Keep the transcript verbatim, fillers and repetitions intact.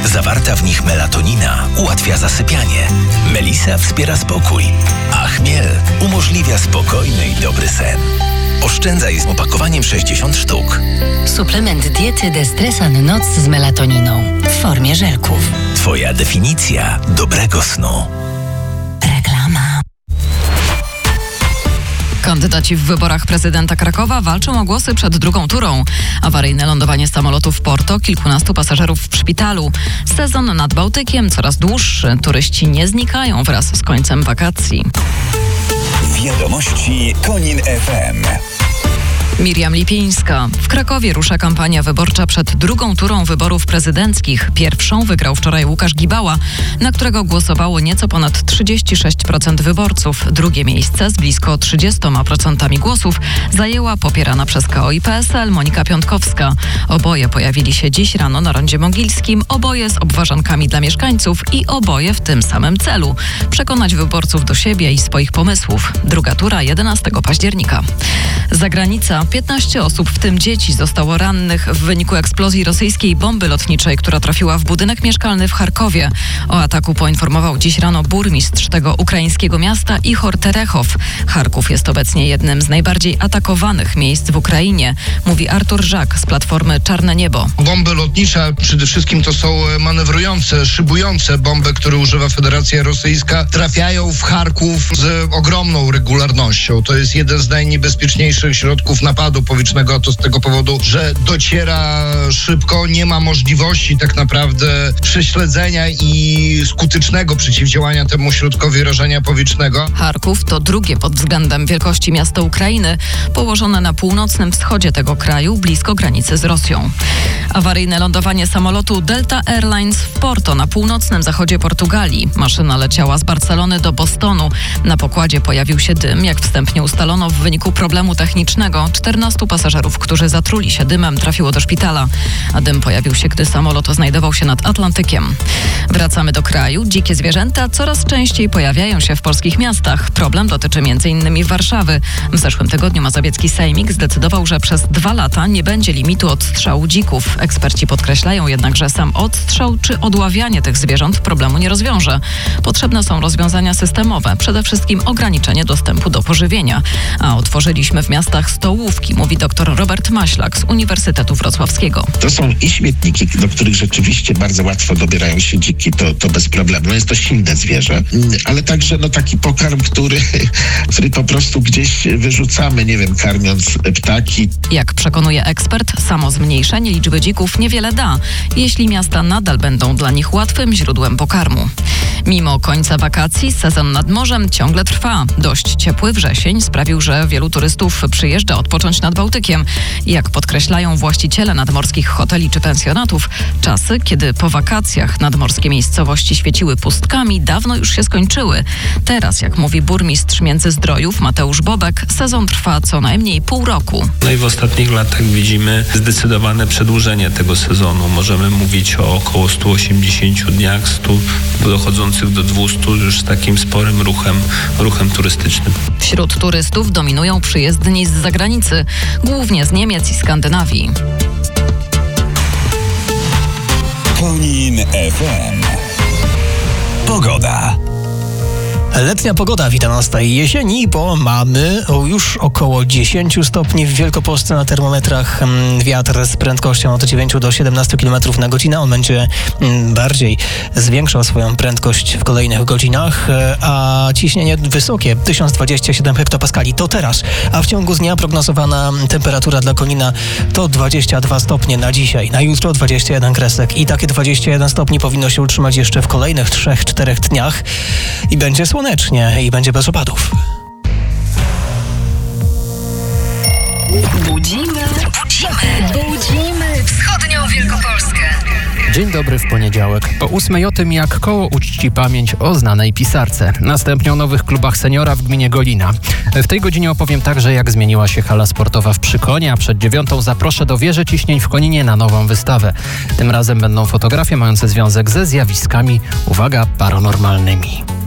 Zawarta w nich melatonina ułatwia zasypianie. Melisa wspiera spokój, a chmiel umożliwia spokojny i dobry sen. Oszczędzaj z opakowaniem sześćdziesiąt sztuk. Suplement diety Destresan Noc z melatoniną w formie żelków. Twoja definicja dobrego snu. Reklama. Kandydaci w wyborach prezydenta Krakowa walczą o głosy przed drugą turą. Awaryjne lądowanie samolotu w Porto, kilkunastu pasażerów w szpitalu. Sezon nad Bałtykiem coraz dłuższy. Turyści nie znikają wraz z końcem wakacji. Wiadomości Konin F M. Miriam Lipińska. W Krakowie rusza kampania wyborcza przed drugą turą wyborów prezydenckich. Pierwszą wygrał wczoraj Łukasz Gibała, na którego głosowało nieco ponad trzydzieści sześć procent wyborców. Drugie miejsce z blisko trzydziestoma procentami głosów zajęła popierana przez K O i P S L Monika Piątkowska. Oboje pojawili się dziś rano na Rondzie Mogilskim, oboje z obważankami dla mieszkańców i oboje w tym samym celu – przekonać wyborców do siebie i swoich pomysłów. Druga tura jedenastego października. Zagranica. piętnaście osób, w tym dzieci, zostało rannych w wyniku eksplozji rosyjskiej bomby lotniczej, która trafiła w budynek mieszkalny w Charkowie. O ataku poinformował dziś rano burmistrz tego ukraińskiego miasta Ichor Terechow. Charków jest obecnie jednym z najbardziej atakowanych miejsc w Ukrainie, mówi Artur Żak z Platformy Czarne Niebo. Bomby lotnicze przede wszystkim to są manewrujące, szybujące bomby, które używa Federacja Rosyjska, trafiają w Charków z ogromną regularnością. To jest jeden z najniebezpieczniejszych środków napadu powietrznego, to z tego powodu, że dociera szybko, nie ma możliwości tak naprawdę prześledzenia i skutecznego przeciwdziałania temu środkowi rażenia powietrznego. Charków to drugie pod względem wielkości miasto Ukrainy, położone na północnym wschodzie tego kraju, blisko granicy z Rosją. Awaryjne lądowanie samolotu Delta Airlines w Porto, na północnym zachodzie Portugalii. Maszyna leciała z Barcelony do Bostonu. Na pokładzie pojawił się dym, jak wstępnie ustalono, w wyniku problemu technicznego. czternastu pasażerów, którzy zatruli się dymem, trafiło do szpitala, a dym pojawił się, gdy samolot znajdował się nad Atlantykiem. Wracamy do kraju. Dzikie zwierzęta coraz częściej pojawiają się w polskich miastach. Problem dotyczy między innymi Warszawy. W zeszłym tygodniu mazowiecki sejmik zdecydował, że przez dwa lata nie będzie limitu odstrzału dzików. Eksperci podkreślają jednak, że sam odstrzał czy odławianie tych zwierząt problemu nie rozwiąże. Potrzebne są rozwiązania systemowe, przede wszystkim ograniczenie dostępu do pożywienia. A otworzyliśmy w miastach stołówki, mówi dr Robert Maślak z Uniwersytetu Wrocławskiego. To są i śmietniki, do których rzeczywiście bardzo łatwo dobierają się dziki, to, to bez problemu. No jest to silne zwierzę, ale także no, taki pokarm, który, który po prostu gdzieś wyrzucamy, nie wiem, karmiąc ptaki. Jak przekonuje ekspert, samo zmniejszenie liczby dzików niewiele da, jeśli miasta nadal będą dla nich łatwym źródłem pokarmu. Mimo końca wakacji sezon nad morzem ciągle trwa. Dość ciepły wrzesień sprawił, że wielu turystów przyjeżdża odpocząć nad Bałtykiem. Jak podkreślają właściciele nadmorskich hoteli czy pensjonatów, czasy, kiedy po wakacjach nadmorskie miejscowości świeciły pustkami, dawno już się skończyły. Teraz, jak mówi burmistrz Międzyzdrojów Mateusz Bobek, sezon trwa co najmniej pół roku. No i w ostatnich latach widzimy zdecydowane przedłużenie tego sezonu. Możemy mówić o około stu osiemdziesięciu dniach, stu dochodzących do dwustu już z takim sporym ruchem, ruchem turystycznym. Wśród turystów dominują przyjezdni z zagranicy, głównie z Niemiec i Skandynawii. Konin F M. Pogoda. Letnia pogoda wita nas tej jesieni, bo mamy już około dziesięć stopni w Wielkopolsce na termometrach. Wiatr z prędkością od dziewięciu do siedemnastu kilometrów na godzinę. On będzie bardziej zwiększał swoją prędkość w kolejnych godzinach, a ciśnienie wysokie, tysiąc dwadzieścia siedem hektopaskali, to teraz. A w ciągu dnia prognozowana temperatura dla Konina to dwadzieścia dwa stopnie na dzisiaj, na jutro dwadzieścia jeden kresek i takie dwadzieścia jeden stopni powinno się utrzymać jeszcze w kolejnych trzech czterech dniach i będzie słonecznie. I będzie bez opadów. Budzimy, budzimy, budzimy wschodnią Wielkopolskę. Dzień dobry w poniedziałek. Po ósmej o tym, jak koło uczci pamięć o znanej pisarce. Następnie o nowych klubach seniora w gminie Golina. W tej godzinie opowiem także, jak zmieniła się hala sportowa w Przykonie, a przed dziewiątą zaproszę do Wieży Ciśnień w Koninie na nową wystawę. Tym razem będą fotografie mające związek ze zjawiskami, uwaga, paranormalnymi.